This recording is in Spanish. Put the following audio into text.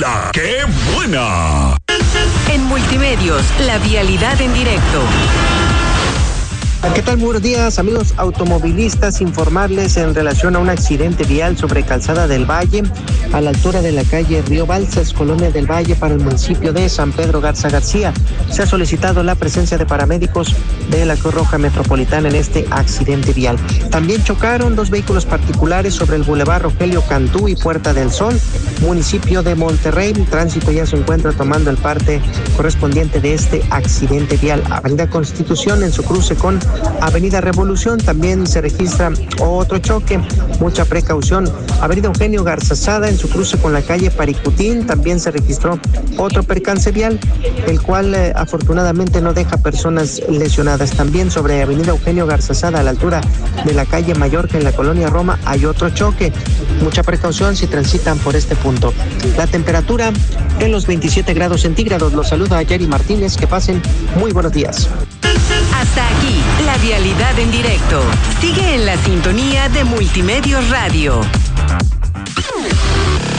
¡La qué buena! En Multimedios, la vialidad en directo. ¿Qué tal? Muy buenos días, amigos automovilistas. Informarles en relación a un accidente vial sobre Calzada del Valle, a la altura de la calle Río Balsas, Colonia del Valle, para el municipio de San Pedro Garza García. Se ha solicitado la presencia de paramédicos de la Cruz Roja Metropolitana en este accidente vial. También chocaron dos vehículos particulares sobre el Boulevard Rogelio Cantú y Puerta del Sol, municipio de Monterrey. El tránsito ya se encuentra tomando el parte correspondiente de este accidente vial. Avenida Constitución en su cruce con Avenida Revolución también se registra otro choque, mucha precaución. Avenida Eugenio Garzazada en su cruce con la calle Paricutín también se registró otro percance vial, el cual afortunadamente no deja personas lesionadas. También sobre Avenida Eugenio Garzazada a la altura de la calle Mallorca en la colonia Roma hay otro choque. Mucha precaución si transitan por este punto. La temperatura en los 27 grados centígrados. Los saluda Jerry Martínez. Que pasen muy buenos días. Hasta aquí, la vialidad en directo. Sigue en la sintonía de Multimedios Radio.